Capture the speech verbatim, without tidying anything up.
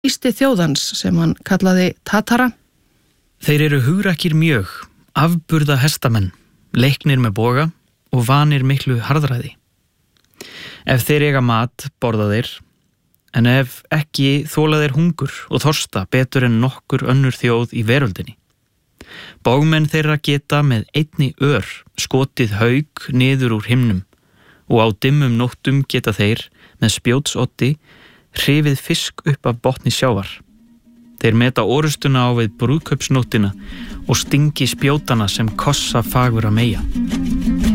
lýsti þjóðans sem hann kallaði Tatara. Þeir eru hugrakir mjög, afburða hestamenn, leiknir með boga og vanir miklu harðræði. Ef þeir eiga mat, borða þeir, en ef ekki þola þeir hungur og þorsta betur en nokkur önnur þjóð í veröldinni. Bogmenn þeirra geta með einni ör skotið haug niður úr himnum og á dimmum nóttum geta þeir með spjótsotti hrifið fisk upp af botni sjávar. Þeir meta orustuna á við brúðkaupsnóttina og stingi spjótana sem kossa fagur að meja.